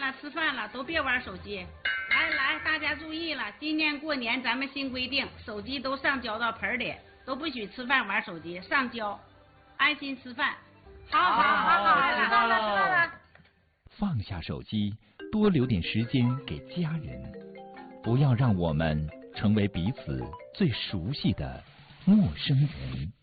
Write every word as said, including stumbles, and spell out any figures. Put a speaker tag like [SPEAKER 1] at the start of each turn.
[SPEAKER 1] 了，吃饭了，都别玩手机。来来，大家注意了，今年过年咱们新规定，手机都上交到盆里，都不许吃饭玩手机，上交，安心吃饭。好好好好，知道了知道了。
[SPEAKER 2] 放下手机，多留点时间给家人，不要让我们成为彼此最熟悉的陌生人。